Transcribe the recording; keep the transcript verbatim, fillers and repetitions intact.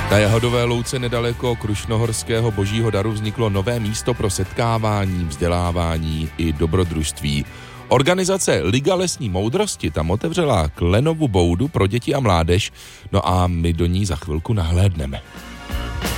Na Jahodové louce nedaleko Krušnohorského Božího daru vzniklo nové místo pro setkávání, vzdělávání i dobrodružství. Organizace Liga lesní moudrosti tam otevřela Klenovu boudu pro děti a mládež, no a my do ní za chvilku nahlédneme.